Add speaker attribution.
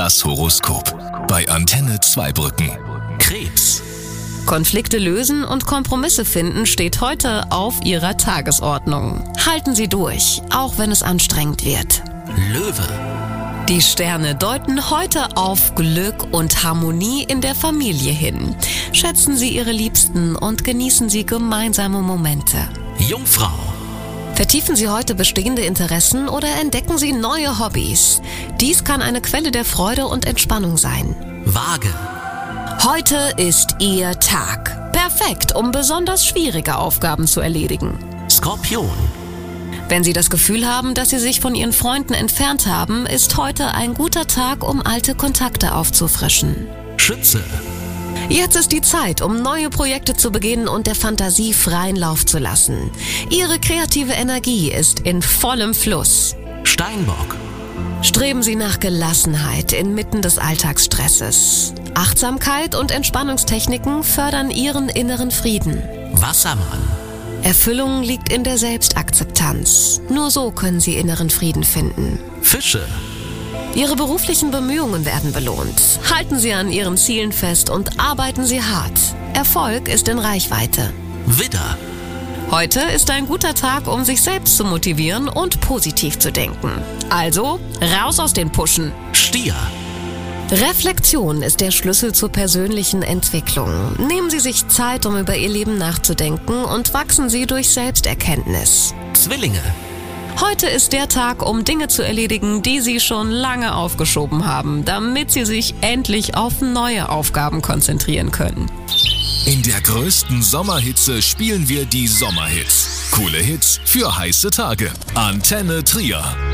Speaker 1: Das Horoskop bei Antenne Zweibrücken. Krebs.
Speaker 2: Konflikte lösen und Kompromisse finden steht heute auf Ihrer Tagesordnung. Halten Sie durch, auch wenn es anstrengend wird.
Speaker 1: Löwe.
Speaker 2: Die Sterne deuten heute auf Glück und Harmonie in der Familie hin. Schätzen Sie Ihre Liebsten und genießen Sie gemeinsame Momente.
Speaker 1: Jungfrau.
Speaker 2: Vertiefen Sie heute bestehende Interessen oder entdecken Sie neue Hobbys. Dies kann eine Quelle der Freude und Entspannung sein.
Speaker 1: Waage.
Speaker 2: Heute ist Ihr Tag. Perfekt, um besonders schwierige Aufgaben zu erledigen.
Speaker 1: Skorpion.
Speaker 2: Wenn Sie das Gefühl haben, dass Sie sich von Ihren Freunden entfernt haben, ist heute ein guter Tag, um alte Kontakte aufzufrischen.
Speaker 1: Schütze.
Speaker 2: Jetzt ist die Zeit, um neue Projekte zu beginnen und der Fantasie freien Lauf zu lassen. Ihre kreative Energie ist in vollem Fluss.
Speaker 1: Steinbock.
Speaker 2: Streben Sie nach Gelassenheit inmitten des Alltagsstresses. Achtsamkeit und Entspannungstechniken fördern Ihren inneren Frieden.
Speaker 1: Wassermann.
Speaker 2: Erfüllung liegt in der Selbstakzeptanz. Nur so können Sie inneren Frieden finden.
Speaker 1: Fische.
Speaker 2: Ihre beruflichen Bemühungen werden belohnt. Halten Sie an Ihren Zielen fest und arbeiten Sie hart. Erfolg ist in Reichweite.
Speaker 1: Widder.
Speaker 2: Heute ist ein guter Tag, um sich selbst zu motivieren und positiv zu denken. Also, raus aus den Puschen.
Speaker 1: Stier.
Speaker 2: Reflexion ist der Schlüssel zur persönlichen Entwicklung. Nehmen Sie sich Zeit, um über Ihr Leben nachzudenken und wachsen Sie durch Selbsterkenntnis.
Speaker 1: Zwillinge.
Speaker 2: Heute ist der Tag, um Dinge zu erledigen, die Sie schon lange aufgeschoben haben, damit Sie sich endlich auf neue Aufgaben konzentrieren können.
Speaker 1: In der größten Sommerhitze spielen wir die Sommerhits. Coole Hits für heiße Tage. Antenne Trier.